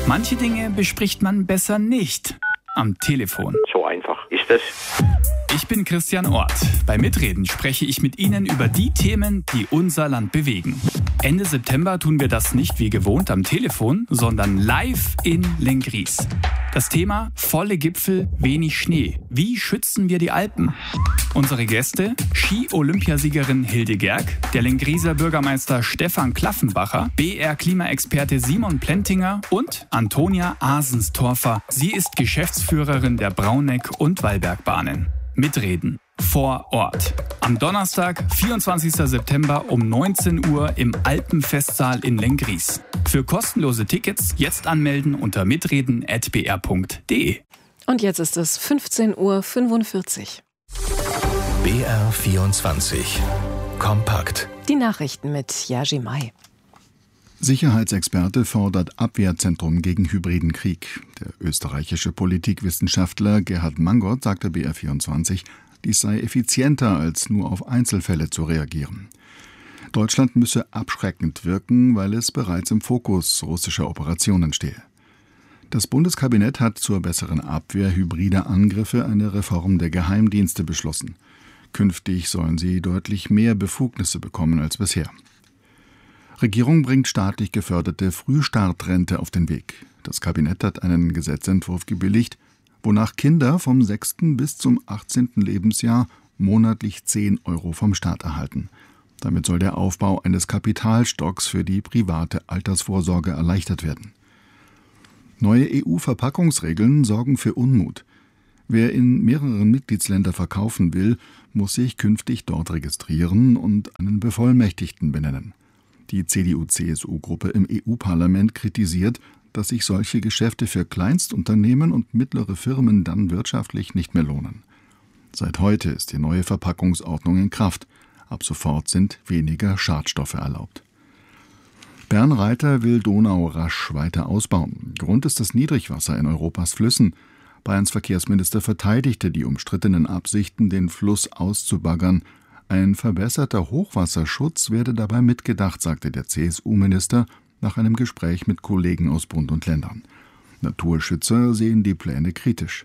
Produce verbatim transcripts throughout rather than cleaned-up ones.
Manche Dinge bespricht man besser nicht am Telefon. So einfach ist das. Ich bin Christian Orth. Bei Mitreden spreche ich mit Ihnen über die Themen, die unser Land bewegen. Ende September tun wir das nicht wie gewohnt am Telefon, sondern live in Lenggries. Das Thema: volle Gipfel, wenig Schnee. Wie schützen wir die Alpen? Unsere Gäste: Ski-Olympiasiegerin Hilde Gerg, der Lengrieser Bürgermeister Stefan Klaffenbacher, B R-Klimaexperte Simon Plentinger und Antonia Asenstorfer. Sie ist Geschäftsführerin der Brauneck- und Wallbergbahnen. Mitreden vor Ort. Am Donnerstag, vierundzwanzigsten September um neunzehn Uhr im Alpenfestsaal in Lenggries. Für kostenlose Tickets jetzt anmelden unter mitreden at b r punkt d e. Und jetzt ist es fünfzehn Uhr fünfundvierzig. B R vierundzwanzig. Kompakt. Die Nachrichten mit Jerzy May. Sicherheitsexperte fordert Abwehrzentrum gegen hybriden Krieg. Der österreichische Politikwissenschaftler Gerhard Mangott sagte B R vierundzwanzig, dies sei effizienter, als nur auf Einzelfälle zu reagieren. Deutschland müsse abschreckend wirken, weil es bereits im Fokus russischer Operationen stehe. Das Bundeskabinett hat zur besseren Abwehr hybrider Angriffe eine Reform der Geheimdienste beschlossen. Künftig sollen sie deutlich mehr Befugnisse bekommen als bisher. Regierung bringt staatlich geförderte Frühstartrente auf den Weg. Das Kabinett hat einen Gesetzentwurf gebilligt, wonach Kinder vom sechsten bis zum achtzehnten Lebensjahr monatlich zehn Euro vom Staat erhalten. Damit soll der Aufbau eines Kapitalstocks für die private Altersvorsorge erleichtert werden. Neue E U-Verpackungsregeln sorgen für Unmut. Wer in mehreren Mitgliedsländern verkaufen will, muss sich künftig dort registrieren und einen Bevollmächtigten benennen. Die C D U C S U-Gruppe im E U-Parlament kritisiert, dass sich solche Geschäfte für Kleinstunternehmen und mittlere Firmen dann wirtschaftlich nicht mehr lohnen. Seit heute ist die neue Verpackungsordnung in Kraft. Ab sofort sind weniger Schadstoffe erlaubt. Bernreiter will Donau rasch weiter ausbauen. Grund ist das Niedrigwasser in Europas Flüssen. Bayerns Verkehrsminister verteidigte die umstrittenen Absichten, den Fluss auszubaggern. Ein verbesserter Hochwasserschutz werde dabei mitgedacht, sagte der C S U-Minister nach einem Gespräch mit Kollegen aus Bund und Ländern. Naturschützer sehen die Pläne kritisch.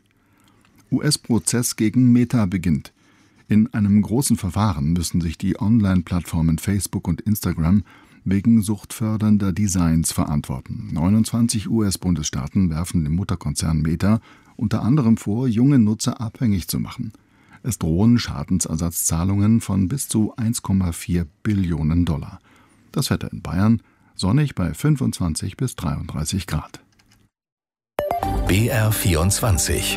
U S-Prozess gegen Meta beginnt. In einem großen Verfahren müssen sich die Online-Plattformen Facebook und Instagram wegen suchtfördernder Designs verantworten. neunundzwanzig U S-Bundesstaaten werfen dem Mutterkonzern Meta unter anderem vor, junge Nutzer abhängig zu machen. Es drohen Schadensersatzzahlungen von bis zu eins Komma vier Billionen Dollar. Das Wetter in Bayern: sonnig bei fünfundzwanzig bis dreiunddreißig Grad. B R vierundzwanzig.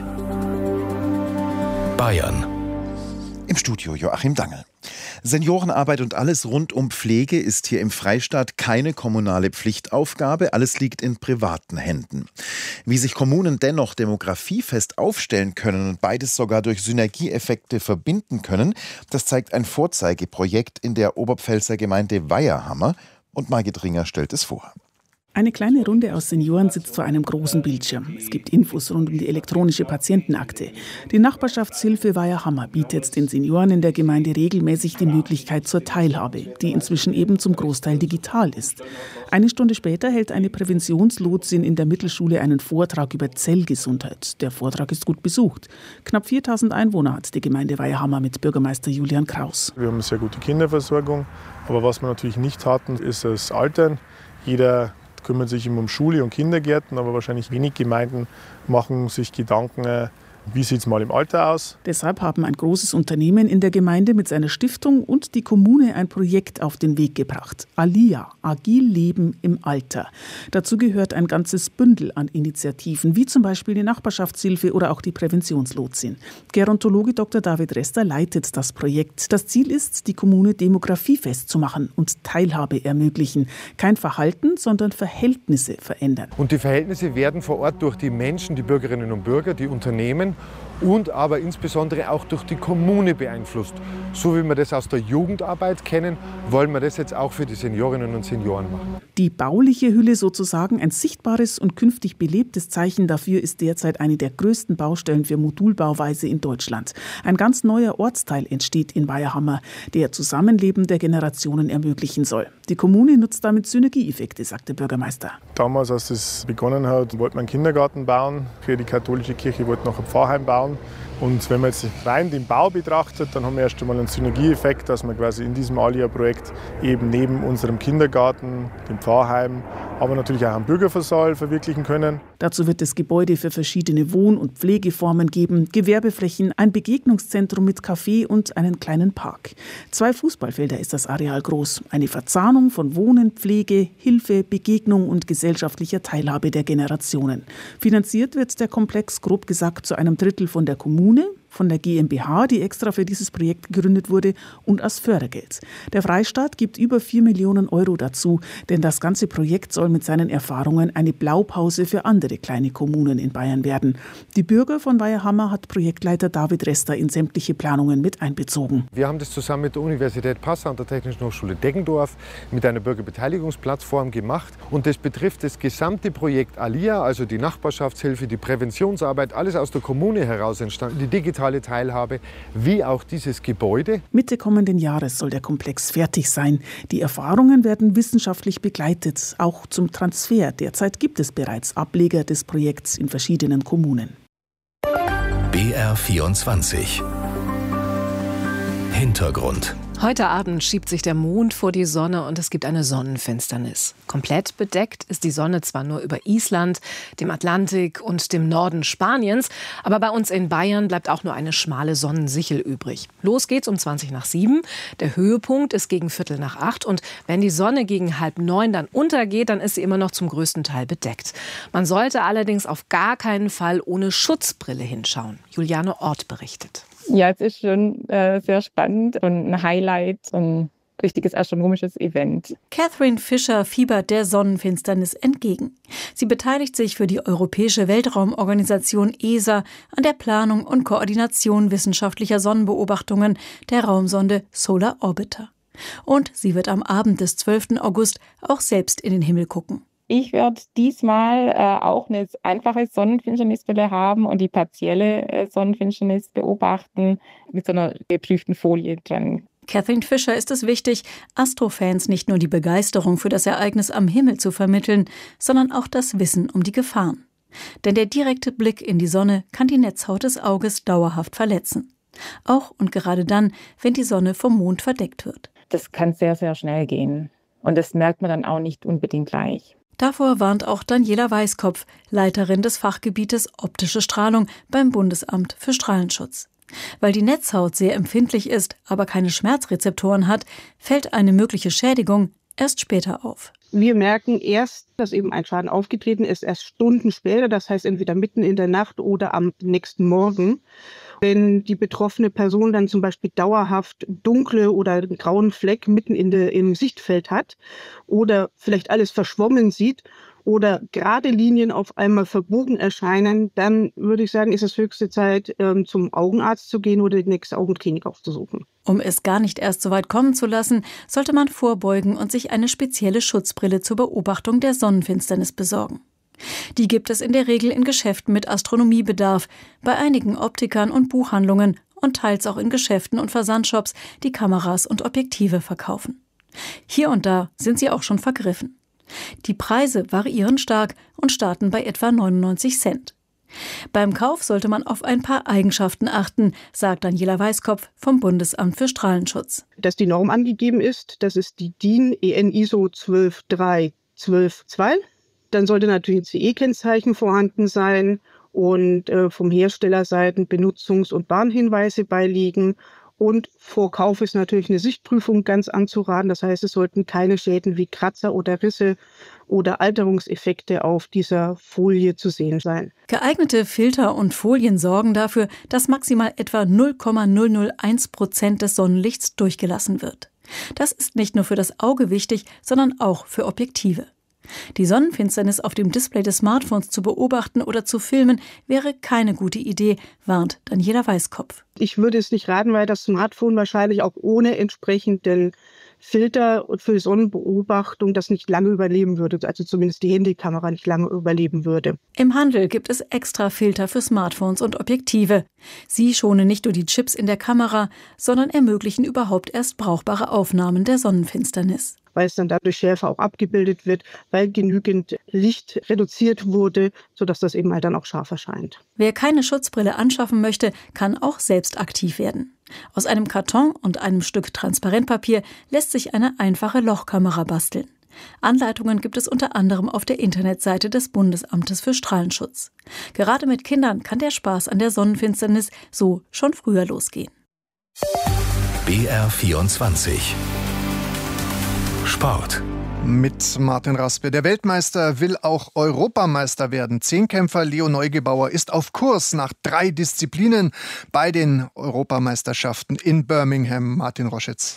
Bayern. Im Studio Joachim Dangel. Seniorenarbeit und alles rund um Pflege ist hier im Freistaat keine kommunale Pflichtaufgabe. Alles liegt in privaten Händen. Wie sich Kommunen dennoch demografiefest aufstellen können und beides sogar durch Synergieeffekte verbinden können, das zeigt ein Vorzeigeprojekt in der Oberpfälzer Gemeinde Weiherhammer. Und Margit Ringer stellt es vor. Eine kleine Runde aus Senioren sitzt vor einem großen Bildschirm. Es gibt Infos rund um die elektronische Patientenakte. Die Nachbarschaftshilfe Weiherhammer bietet den Senioren in der Gemeinde regelmäßig die Möglichkeit zur Teilhabe, die inzwischen eben zum Großteil digital ist. Eine Stunde später hält eine Präventionslotsin in der Mittelschule einen Vortrag über Zellgesundheit. Der Vortrag ist gut besucht. Knapp viertausend Einwohner hat die Gemeinde Weiherhammer mit Bürgermeister Julian Kraus. Wir haben eine sehr gute Kinderversorgung, aber was wir natürlich nicht hatten, ist das Altern. Jeder kümmert sich immer um Schule und Kindergärten, aber wahrscheinlich wenig Gemeinden machen sich Gedanken, wie sieht es mal im Alter aus. Deshalb haben ein großes Unternehmen in der Gemeinde mit seiner Stiftung und die Kommune ein Projekt auf den Weg gebracht. ALIA, Agil Leben im Alter. Dazu gehört ein ganzes Bündel an Initiativen, wie zum Beispiel die Nachbarschaftshilfe oder auch die Präventionslotsin. Gerontologe Doktor David Rester leitet das Projekt. Das Ziel ist, die Kommune demografiefest zu machen und Teilhabe ermöglichen. Kein Verhalten, sondern Verhältnisse verändern. Und die Verhältnisse werden vor Ort durch die Menschen, die Bürgerinnen und Bürger, die Unternehmen und aber insbesondere auch durch die Kommune beeinflusst. So wie wir das aus der Jugendarbeit kennen, wollen wir das jetzt auch für die Seniorinnen und Senioren machen. Die bauliche Hülle sozusagen, ein sichtbares und künftig belebtes Zeichen dafür, ist derzeit eine der größten Baustellen für Modulbauweise in Deutschland. Ein ganz neuer Ortsteil entsteht in Weiherhammer, der Zusammenleben der Generationen ermöglichen soll. Die Kommune nutzt damit Synergieeffekte, sagt der Bürgermeister. Damals, als das begonnen hat, wollte man einen Kindergarten bauen. Für die katholische Kirche wollte noch ein Pfarrheim bauen. Und wenn man jetzt rein den Bau betrachtet, dann haben wir erst einmal einen Synergieeffekt, dass wir quasi in diesem Alia-Projekt eben neben unserem Kindergarten, dem Pfarrheim, aber natürlich auch einen Bürgerversaal verwirklichen können. Dazu wird es Gebäude für verschiedene Wohn- und Pflegeformen geben, Gewerbeflächen, ein Begegnungszentrum mit Café und einen kleinen Park. Zwei Fußballfelder ist das Areal groß. Eine Verzahnung von Wohnen, Pflege, Hilfe, Begegnung und gesellschaftlicher Teilhabe der Generationen. Finanziert wird der Komplex grob gesagt zu einem Drittel von der Kommune, von der GmbH, die extra für dieses Projekt gegründet wurde, und aus Fördergeld. Der Freistaat gibt über vier Millionen Euro dazu, denn das ganze Projekt soll mit seinen Erfahrungen eine Blaupause für andere kleine Kommunen in Bayern werden. Die Bürger von Weiherhammer hat Projektleiter David Rester in sämtliche Planungen mit einbezogen. Wir haben das zusammen mit der Universität Passau und der Technischen Hochschule Deggendorf mit einer Bürgerbeteiligungsplattform gemacht. Und das betrifft das gesamte Projekt Alia, also die Nachbarschaftshilfe, die Präventionsarbeit, alles aus der Kommune heraus entstanden, die digitale Teilhabe, wie auch dieses Gebäude. Mitte kommenden Jahres soll der Komplex fertig sein. Die Erfahrungen werden wissenschaftlich begleitet, auch zum Transfer. Derzeit gibt es bereits Ableger des Projekts in verschiedenen Kommunen. B R vierundzwanzig Hintergrund. Heute Abend schiebt sich der Mond vor die Sonne und es gibt eine Sonnenfinsternis. Komplett bedeckt ist die Sonne zwar nur über Island, dem Atlantik und dem Norden Spaniens, aber bei uns in Bayern bleibt auch nur eine schmale Sonnensichel übrig. Los geht's um zwanzig nach sieben. Der Höhepunkt ist gegen Viertel nach acht und wenn die Sonne gegen halb neun dann untergeht, dann ist sie immer noch zum größten Teil bedeckt. Man sollte allerdings auf gar keinen Fall ohne Schutzbrille hinschauen. Juliane Ort berichtet. Ja, es ist schon äh, sehr spannend und ein Highlight, ein richtiges astronomisches Event. Catherine Fischer fiebert der Sonnenfinsternis entgegen. Sie beteiligt sich für die Europäische Weltraumorganisation E S A an der Planung und Koordination wissenschaftlicher Sonnenbeobachtungen der Raumsonde Solar Orbiter. Und sie wird am Abend des zwölften August auch selbst in den Himmel gucken. Ich werde diesmal äh, auch eine einfache Sonnenfinsternisbrille haben und die partielle äh, Sonnenfinsternis beobachten mit so einer geprüften Folie dran. Catherine Fischer ist es wichtig, Astrofans nicht nur die Begeisterung für das Ereignis am Himmel zu vermitteln, sondern auch das Wissen um die Gefahren. Denn der direkte Blick in die Sonne kann die Netzhaut des Auges dauerhaft verletzen. Auch und gerade dann, wenn die Sonne vom Mond verdeckt wird. Das kann sehr, sehr schnell gehen. Und das merkt man dann auch nicht unbedingt gleich. Davor warnt auch Daniela Weißkopf, Leiterin des Fachgebietes Optische Strahlung beim Bundesamt für Strahlenschutz. Weil die Netzhaut sehr empfindlich ist, aber keine Schmerzrezeptoren hat, fällt eine mögliche Schädigung erst später auf. Wir merken erst, dass eben ein Schaden aufgetreten ist, erst Stunden später, das heißt entweder mitten in der Nacht oder am nächsten Morgen. Wenn die betroffene Person dann zum Beispiel dauerhaft dunkle oder einen grauen Fleck mitten in der, im Sichtfeld hat oder vielleicht alles verschwommen sieht oder gerade Linien auf einmal verbogen erscheinen, dann würde ich sagen, ist es höchste Zeit, ähm, zum Augenarzt zu gehen oder die nächste Augenklinik aufzusuchen. Um es gar nicht erst so weit kommen zu lassen, sollte man vorbeugen und sich eine spezielle Schutzbrille zur Beobachtung der Sonnenfinsternis besorgen. Die gibt es in der Regel in Geschäften mit Astronomiebedarf, bei einigen Optikern und Buchhandlungen und teils auch in Geschäften und Versandshops, die Kameras und Objektive verkaufen. Hier und da sind sie auch schon vergriffen. Die Preise variieren stark und starten bei etwa neunundneunzig Cent. Beim Kauf sollte man auf ein paar Eigenschaften achten, sagt Daniela Weißkopf vom Bundesamt für Strahlenschutz. Dass die Norm angegeben ist, das ist die D I N E N I S O zwölf drei zwölf zwei. Dann sollte natürlich ein C E-Kennzeichen vorhanden sein und äh, vom Herstellerseiten Benutzungs- und Warnhinweise beiliegen. Und vor Kauf ist natürlich eine Sichtprüfung ganz anzuraten. Das heißt, es sollten keine Schäden wie Kratzer oder Risse oder Alterungseffekte auf dieser Folie zu sehen sein. Geeignete Filter und Folien sorgen dafür, dass maximal etwa null Komma null null eins Prozent des Sonnenlichts durchgelassen wird. Das ist nicht nur für das Auge wichtig, sondern auch für Objektive. Die Sonnenfinsternis auf dem Display des Smartphones zu beobachten oder zu filmen, wäre keine gute Idee, warnt Daniela Weißkopf. Ich würde es nicht raten, weil das Smartphone wahrscheinlich auch ohne entsprechenden Filter und für die Sonnenbeobachtung das nicht lange überleben würde, also zumindest die Handykamera nicht lange überleben würde. Im Handel gibt es extra Filter für Smartphones und Objektive. Sie schonen nicht nur die Chips in der Kamera, sondern ermöglichen überhaupt erst brauchbare Aufnahmen der Sonnenfinsternis. Weil es dann dadurch schärfer auch abgebildet wird, weil genügend Licht reduziert wurde, sodass das eben halt dann auch scharf erscheint. Wer keine Schutzbrille anschaffen möchte, kann auch selbst aktiv werden. Aus einem Karton und einem Stück Transparentpapier lässt sich eine einfache Lochkamera basteln. Anleitungen gibt es unter anderem auf der Internetseite des Bundesamtes für Strahlenschutz. Gerade mit Kindern kann der Spaß an der Sonnenfinsternis so schon früher losgehen. B R vierundzwanzig Sport. Mit Martin Raspe. Der Weltmeister will auch Europameister werden. Zehnkämpfer Leo Neugebauer ist auf Kurs nach drei Disziplinen bei den Europameisterschaften in Birmingham. Martin Roschitz.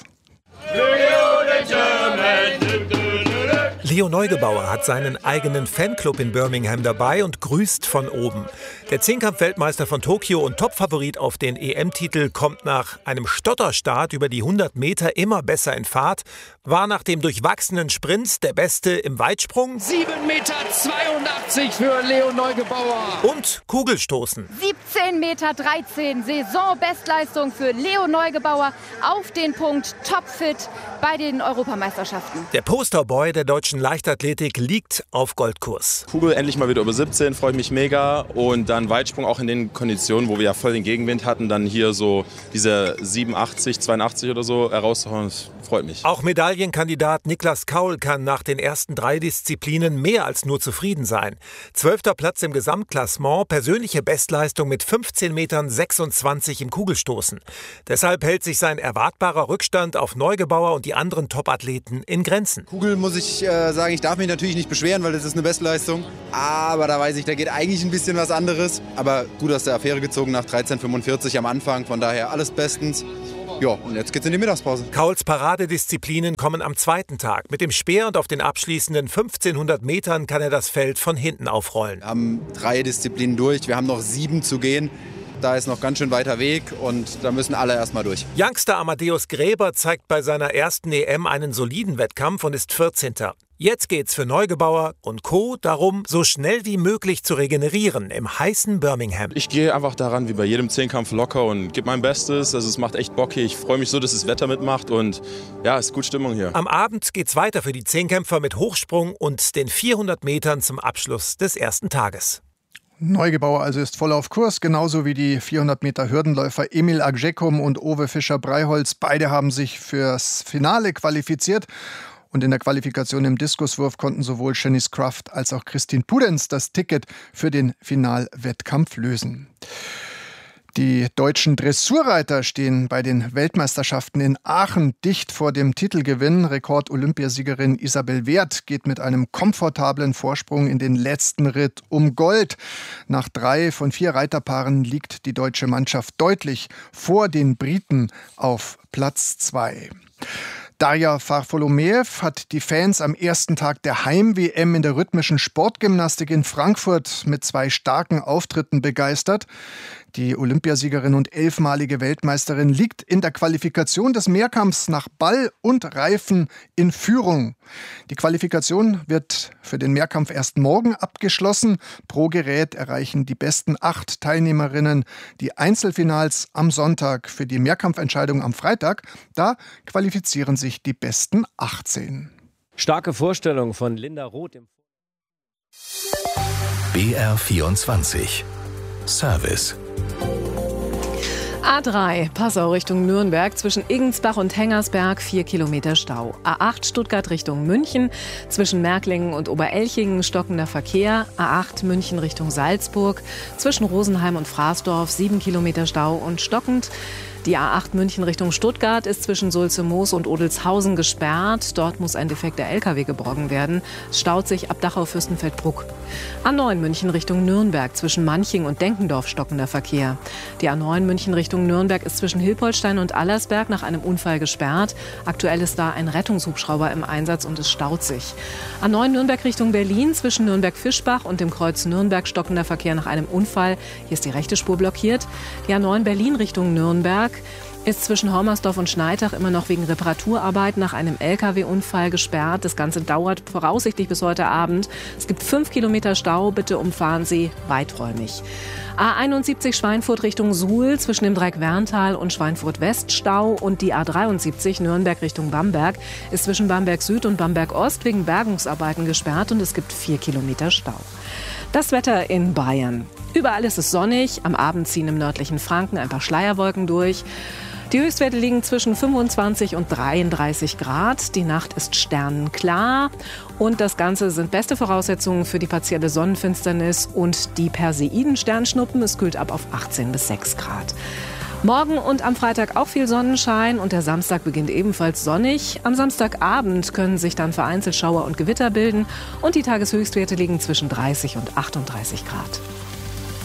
Leo Neugebauer hat seinen eigenen Fanclub in Birmingham dabei und grüßt von oben. Der Zehnkampf-Weltmeister von Tokio und Topfavorit auf den E M-Titel kommt nach einem Stotterstart über die hundert Meter immer besser in Fahrt, war nach dem durchwachsenen Sprint der Beste im Weitsprung. sieben Meter zweiundachtzig für Leo Neugebauer. Und Kugelstoßen. siebzehn Meter dreizehn, Saisonbestleistung für Leo Neugebauer, auf den Punkt, topfit bei den Europameisterschaften. Der Posterboy der deutschen Leichtathletik liegt auf Goldkurs. Kugel endlich mal wieder über siebzehn, freut mich mega. Und dann Weitsprung auch in den Konditionen, wo wir ja voll den Gegenwind hatten, dann hier so diese siebenundachtzig, zweiundachtzig oder so herauszuhauen, das freut mich. Auch Medaillenkandidat Niklas Kaul kann nach den ersten drei Disziplinen mehr als nur zufrieden sein. Zwölfter Platz im Gesamtklassement, persönliche Bestleistung mit fünfzehn Metern sechsundzwanzig im Kugelstoßen. Deshalb hält sich sein erwartbarer Rückstand auf Neugebauer und die anderen Topathleten in Grenzen. Kugel muss ich äh, sagen, ich darf mich natürlich nicht beschweren, weil das ist eine Bestleistung. Aber da weiß ich, da geht eigentlich ein bisschen was anderes. Aber gut aus der Affäre gezogen nach dreizehn fünfundvierzig am Anfang. Von daher alles bestens. Ja, und jetzt geht's in die Mittagspause. Kauls Paradedisziplinen kommen am zweiten Tag. Mit dem Speer und auf den abschließenden fünfzehnhundert Metern kann er das Feld von hinten aufrollen. Wir haben drei Disziplinen durch, wir haben noch sieben zu gehen. Da ist noch ganz schön weiter Weg und da müssen alle erstmal durch. Youngster Amadeus Gräber zeigt bei seiner ersten E M einen soliden Wettkampf und ist vierzehnter Jetzt geht's für Neugebauer und Co. darum, so schnell wie möglich zu regenerieren im heißen Birmingham. Ich gehe einfach daran wie bei jedem Zehnkampf locker und gebe mein Bestes. Also es macht echt Bock hier. Ich freue mich so, dass das Wetter mitmacht und ja, es ist gut Stimmung hier. Am Abend geht's weiter für die Zehnkämpfer mit Hochsprung und den vierhundert Metern zum Abschluss des ersten Tages. Neugebauer also ist voll auf Kurs, genauso wie die vierhundert Meter Hürdenläufer Emil Agjekum und Owe Fischer-Breiholz. Beide haben sich fürs Finale qualifiziert. Und in der Qualifikation im Diskuswurf konnten sowohl Shanice Kraft als auch Christine Pudenz das Ticket für den Finalwettkampf lösen. Die deutschen Dressurreiter stehen bei den Weltmeisterschaften in Aachen dicht vor dem Titelgewinn. Rekord-Olympiasiegerin Isabel Werth geht mit einem komfortablen Vorsprung in den letzten Ritt um Gold. Nach drei von vier Reiterpaaren liegt die deutsche Mannschaft deutlich vor den Briten auf Platz zwei. Darja Varfolomeev hat die Fans am ersten Tag der Heim-W M in der rhythmischen Sportgymnastik in Frankfurt mit zwei starken Auftritten begeistert. Die Olympiasiegerin und elfmalige Weltmeisterin liegt in der Qualifikation des Mehrkampfs nach Ball und Reifen in Führung. Die Qualifikation wird für den Mehrkampf erst morgen abgeschlossen. Pro Gerät erreichen die besten acht Teilnehmerinnen die Einzelfinals am Sonntag. Für die Mehrkampfentscheidung am Freitag, da qualifizieren sich die besten achtzehn. Starke Vorstellung von Linda Roth. Im B R vierundzwanzig Service. A drei, Passau Richtung Nürnberg, zwischen Iggensbach und Hengersberg, vier Kilometer Stau. A acht, Stuttgart Richtung München, zwischen Märklingen und Oberelchingen stockender Verkehr. A acht, München Richtung Salzburg, zwischen Rosenheim und Fraßdorf, sieben Kilometer Stau und stockend. Die A acht München Richtung Stuttgart ist zwischen Sulze-Moos und Odelshausen gesperrt. Dort muss ein defekter L K W geborgen werden. Es staut sich ab Dachau-Fürstenfeldbruck. A neun München Richtung Nürnberg, zwischen Manching und Denkendorf stockender Verkehr. Die A neun München Richtung Richtung Nürnberg ist zwischen Hilpoltstein und Allersberg nach einem Unfall gesperrt. Aktuell ist da ein Rettungshubschrauber im Einsatz und es staut sich. A neun Nürnberg Richtung Berlin zwischen Nürnberg-Fischbach und dem Kreuz Nürnberg stockender Verkehr nach einem Unfall. Hier ist die rechte Spur blockiert. Die A neun Berlin Richtung Nürnberg ist zwischen Hommersdorf und Schneitach immer noch wegen Reparaturarbeit nach einem L K W-Unfall gesperrt. Das Ganze dauert voraussichtlich bis heute Abend. Es gibt fünf Kilometer Stau. Bitte umfahren Sie weiträumig. A einundsiebzig Schweinfurt Richtung Suhl zwischen dem Dreieck Werntal und Schweinfurt West Stau und die A dreiundsiebzig Nürnberg Richtung Bamberg ist zwischen Bamberg Süd und Bamberg Ost wegen Bergungsarbeiten gesperrt und es gibt vier Kilometer Stau. Das Wetter in Bayern. Überall ist es sonnig. Am Abend ziehen im nördlichen Franken ein paar Schleierwolken durch. Die Höchstwerte liegen zwischen fünfundzwanzig und dreiunddreißig Grad. Die Nacht ist sternenklar. Und das Ganze sind beste Voraussetzungen für die partielle Sonnenfinsternis und die Perseiden-Sternschnuppen. Es kühlt ab auf achtzehn bis sechs Grad. Morgen und am Freitag auch viel Sonnenschein und der Samstag beginnt ebenfalls sonnig. Am Samstagabend können sich dann vereinzelt Schauer und Gewitter bilden und die Tageshöchstwerte liegen zwischen dreißig und achtunddreißig Grad.